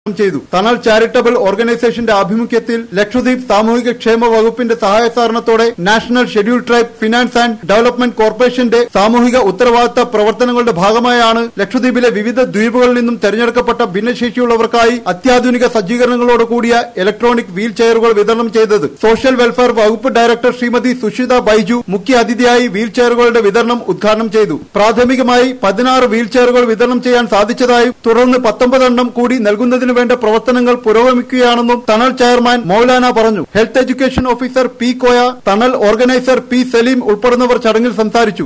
ചെയ്തു. തണൽ ചാരിറ്റബിൾ ഓർഗനൈസേഷന്റെ ആഭിമുഖ്യത്തിൽ ലക്ഷദ്വീപ് സാമൂഹിക ക്ഷേമ വകുപ്പിന്റെ സഹായ സഹകരണത്തോടെ national scheduled tribe finance and development കോർപ്പറേഷന്റെ സാമൂഹിക ഉത്തരവാദിത്ത പ്രവർത്തനങ്ങളുടെ ഭാഗമായാണ് ലക്ഷദ്വീപിലെ വിവിധ ദ്വീപുകളിൽ നിന്നും തെരഞ്ഞെടുക്കപ്പെട്ട ഭിന്നശേഷിയുള്ളവർക്കായി അത്യാധുനിക സജ്ജീകരണങ്ങളോട് കൂടിയ ഇലക്ട്രോണിക് വീൽ ചെയറുകൾ വിതരണം ചെയ്തത്. സോഷ്യൽ വെൽഫെയർ വകുപ്പ് ഡയറക്ടർ ശ്രീമതി സുഷിത ബൈജു മുഖ്യ അതിഥിയായി വീൽ ചെയറുകളുടെ വിതരണം ഉദ്ഘാടനം ചെയ്തു. പ്രാഥമികമായി 16 വീൽ ചെയറുകൾ വിതരണം ചെയ്യാൻ സാധിച്ചതായും തുടർന്ന് 19 എണ്ണം കൂടി നൽകുന്നതിനു വേണ്ട പ്രവർത്തനങ്ങൾ പുരോഗമിക്കുകയാണെന്നും തണൽ ചെയർമാൻ മൌലാന പറഞ്ഞു. Health education officer P Koya, തണൽ ഓർഗനൈസർ പി സലീം ഉൾപ്പെടുന്നവർ ചടങ്ങിൽ സംസാരിച്ചു.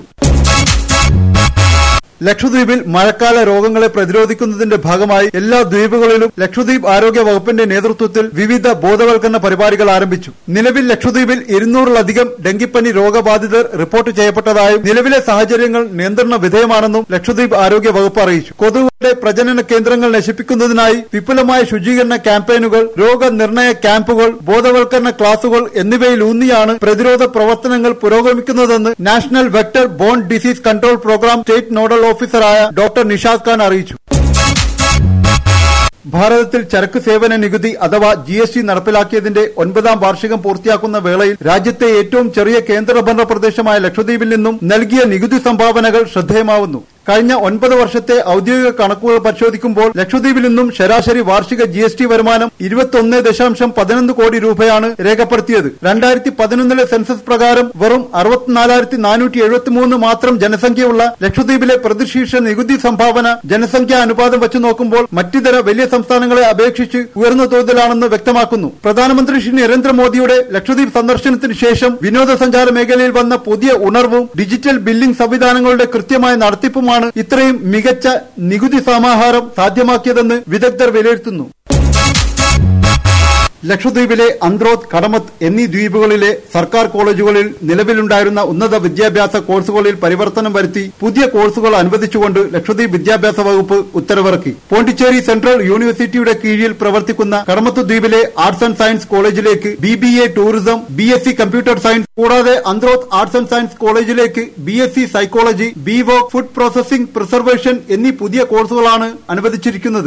ലക്ഷദ്വീപിൽ മഴക്കാല രോഗങ്ങളെ പ്രതിരോധിക്കുന്നതിന്റെ ഭാഗമായി എല്ലാ ദ്വീപുകളിലും ലക്ഷദ്വീപ് ആരോഗ്യ വകുപ്പിന്റെ നേതൃത്വത്തിൽ വിവിധ ബോധവൽക്കരണ പരിപാടികൾ ആരംഭിച്ചു. നിലവിൽ ലക്ഷദ്വീപിൽ 200-ലധികം ഡെങ്കിപ്പനി രോഗബാധിതർ റിപ്പോർട്ട് ചെയ്യപ്പെട്ടതായും നിലവിലെ സാഹചര്യങ്ങൾ നിയന്ത്രണ വിധേയമാണെന്നും ലക്ഷദ്വീപ് ആരോഗ്യ വകുപ്പ് അറിയിച്ചു. കൊതുകുകളുടെ പ്രജനന കേന്ദ്രങ്ങൾ നശിപ്പിക്കുന്നതിനായി വിപുലമായ ശുചീകരണ ക്യാമ്പയിനുകൾ, രോഗനിർണയ ക്യാമ്പുകൾ, ബോധവൽക്കരണ ക്ലാസുകൾ എന്നിവയിലൂന്നിയാണ് പ്രതിരോധ പ്രവർത്തനങ്ങൾ പുരോഗമിക്കുന്നതെന്ന് national vector bone disease control programme state nodal ഓഫീസറായ ഡോക്ടർ നിഷാദ് ഖാൻ അറിയിച്ചു. ഭാരതത്തിൽ ചരക്ക് സേവന നികുതി അഥവാ GST നടപ്പിലാക്കിയതിന്റെ 9ാം വാർഷികം പൂർത്തിയാക്കുന്ന വേളയിൽ രാജ്യത്തെ ഏറ്റവും ചെറിയ കേന്ദ്രഭരണ പ്രദേശമായ ലക്ഷദ്വീപിൽ നിന്നും നൽകിയ നികുതി സംഭാവനകൾ ശ്രദ്ധേയമാവുന്നു. കഴിഞ്ഞ 9 വർഷത്തെ ഔദ്യോഗിക കണക്കുകൾ പരിശോധിക്കുമ്പോൾ ലക്ഷദ്വീപിൽ നിന്നും ശരാശരി വാർഷിക GST വരുമാനം 21.11 കോടി രൂപയാണ് രേഖപ്പെടുത്തിയത്. 2011 സെൻസസ് പ്രകാരം വെറും 64,473 മാത്രം ജനസംഖ്യയുള്ള ലക്ഷദ്വീപിലെ പ്രതിശീർഷ നികുതി സംഭാവന ജനസംഖ്യാ അനുപാതം വെച്ച് നോക്കുമ്പോൾ മറ്റിതര വലിയ സംസ്ഥാനങ്ങളെ അപേക്ഷിച്ച് ഉയർന്ന തോതിലാണെന്ന് വ്യക്തമാക്കുന്നു. പ്രധാനമന്ത്രി ശ്രീ നരേന്ദ്രമോദിയുടെ ലക്ഷദ്വീപ് സന്ദർശനത്തിന് ശേഷം വിനോദസഞ്ചാര മേഖലയിൽ വന്ന പുതിയ ഉണർവും ഡിജിറ്റൽ ബില്ലിംഗ് സംവിധാനങ്ങളുടെ കൃത്യമായ നടത്തിപ്പുമാണ് ഇത്രയും മികച്ച നികുതി സമാഹാരം സാധ്യമാക്കിയതെന്ന് വിദഗ്ധർ വിലയിരുത്തുന്നു. ലക്ഷദ്വീപിലെ അന്ത്രോത്ത്, കടമത്ത് എന്നീ ദ്വീപുകളിലെ സർക്കാർ കോളേജുകളിൽ നിലവിലുണ്ടായിരുന്ന ഉന്നത വിദ്യാഭ്യാസ കോഴ്സുകളിൽ പരിവർത്തനം വരുത്തി പുതിയ കോഴ്സുകൾ അനുവദിച്ചുകൊണ്ട് ലക്ഷദ്വീപ് വിദ്യാഭ്യാസ വകുപ്പ് ഉത്തരവിറക്കി. പോണ്ടിച്ചേരി സെൻട്രൽ യൂണിവേഴ്സിറ്റിയുടെ കീഴിൽ പ്രവർത്തിക്കുന്ന കടമത്ത് ദ്വീപിലെ ആർട്സ് ആൻഡ് സയൻസ് കോളേജിലേക്ക് BBA tourism, BSc computer science, കൂടാതെ അന്ത്രോത്ത് ആർട്സ് ആൻഡ് സയൻസ് കോളേജിലേക്ക് BSc psychology, BVOC food processing preservation എന്നീ പുതിയ കോഴ്സുകളാണ് അനുവദിച്ചിരിക്കുന്നത്.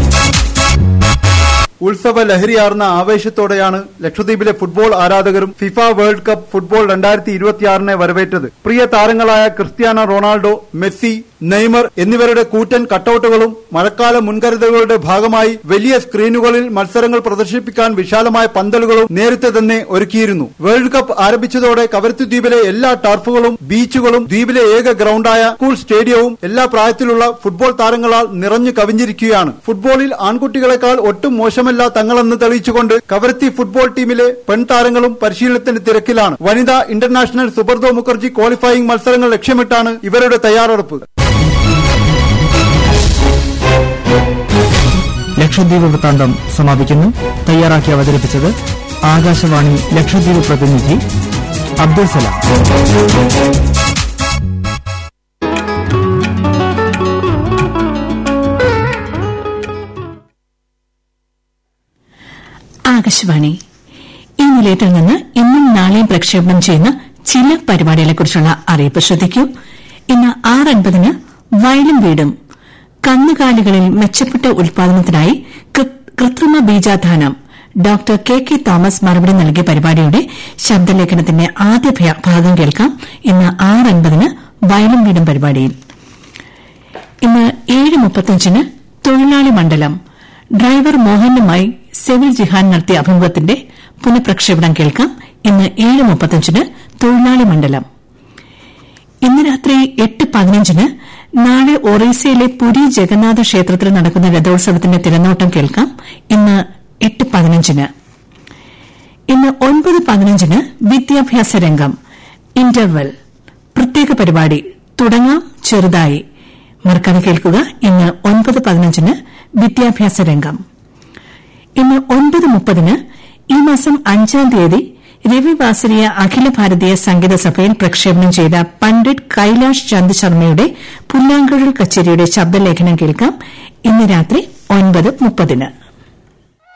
ഉത്സവ ലഹരിയാർന്ന ആവേശത്തോടെയാണ് ലക്ഷദ്വീപിലെ ഫുട്ബോൾ ആരാധകരും ഫിഫ വേൾഡ് കപ്പ് ഫുട്ബോൾ 2026 വരവേറ്റത്. പ്രിയ താരങ്ങളായ ക്രിസ്ത്യാനോ റൊണാൾഡോ, മെസ്സി, നെയ്മർ എന്നിവരുടെ കൂറ്റൻ കട്ടൌട്ടുകളും മഴക്കാല മുൻകരുതലുകളുടെ ഭാഗമായി വലിയ സ്ക്രീനുകളിൽ മത്സരങ്ങൾ പ്രദർശിപ്പിക്കാൻ വിശാലമായ പന്തലുകളും നേരത്തെ തന്നെ ഒരുക്കിയിരുന്നു. വേൾഡ് കപ്പ് ആരംഭിച്ചതോടെ കവരത്തി ദ്വീപിലെ എല്ലാ ടർഫുകളും ബീച്ചുകളും ദ്വീപിലെ ഏക ഗ്രൌണ്ടായ സ്കൂൾ സ്റ്റേഡിയവും എല്ലാ പ്രായത്തിലുള്ള ഫുട്ബോൾ താരങ്ങളാൽ നിറഞ്ഞു കവിഞ്ഞിരിക്കുകയാണ്. ഫുട്ബോളിൽ ആൺകുട്ടികളെക്കാൾ ഒട്ടും മോശമല്ല തങ്ങളെന്ന് തെളിയിച്ചുകൊണ്ട് കവരത്തി ഫുട്ബോൾ ടീമിലെ പെൺതാരങ്ങളും പരിശീലനത്തിന് തിരക്കിലാണ്. വനിതാ ഇന്റർനാഷണൽ സുബ്രതോ മുഖർജി ക്വാളിഫയിംഗ് മത്സരങ്ങൾ ലക്ഷ്യമിട്ടാണ് ഇവരുടെ തയ്യാറെടുപ്പ്. ലക്ഷദ്വീപ് വൃത്താന്തം സമാപിക്കുന്നു. തയ്യാറാക്കി അവതരിപ്പിച്ചത് ആകാശവാണി ലക്ഷദ്വീപ് പ്രതിനിധി അബ്ദുൽ സലാം. ആകാശവാണി ഈ നിലയത്തിൽ നിന്ന് ഇന്നും നാളെയും പ്രക്ഷേപണം ചെയ്യുന്ന ചില പരിപാടികളെക്കുറിച്ചുള്ള അറിയിപ്പ് ശ്രദ്ധിക്കൂ. ഇന്ന് 6:50 വയലും വീടും കന്നുകാലികളിൽ മെച്ചപ്പെട്ട ഉൽപാദനത്തിനായി കൃത്രിമ ബീജാധാനം ഡോക്ടർ KK തോമസ് മറുപടി നൽകിയ പരിപാടിയുടെ ശബ്ദലേഖനത്തിന്റെ ആദ്യ ഭാഗം കേൾക്കാം. ഇന്ന് 6:50 വയലും വീടും പരിപാടിയിൽ. ഇന്ന് 7:35 തൊഴിലാളി മണ്ഡലം ഡ്രൈവർ മോഹനുമായി സെവിൽ ജിഹാൻ നടത്തിയ അഭിമുഖത്തിന്റെ പുനഃപ്രക്ഷേപണം കേൾക്കാം. ഇന്ന് 7:35 തൊഴിലാളി മണ്ഡലം. ഇന്ന് രാത്രി 8:15 നാളെ ഒറീസയിലെ പുരി ജഗന്നാഥ ക്ഷേത്രത്തിൽ നടക്കുന്ന രഥോത്സവത്തിന്റെ തിരനോട്ടം കേൾക്കാം. ഇന്ന് 8:15. ഇന്ന് 9:15 വിദ്യാഭ്യാസ രംഗം ഇന്റർവെൽ പ്രത്യേക പരിപാടി തുടങ്ങാം ചെറുതായി. മറക്കാതെ കേൾക്കുക. ഇന്ന് 9:15 വിദ്യാഭ്യാസ രംഗം. ഇന്ന് 9:30 ഈ മാസം 5-ാം തീയതി രവിവാസരീയ അഖില ഭാരതീയ സംഗീത സഭയിൽ പ്രക്ഷേപണം ചെയ്ത പണ്ഡിറ്റ് കൈലാഷ് ചന്ദ് ശർമ്മയുടെ പുല്ലാങ്കുഴൽ കച്ചേരിയുടെ ശബ്ദലേഖനം കേൾക്കാം. ഇന്ന് രാത്രി 9:30.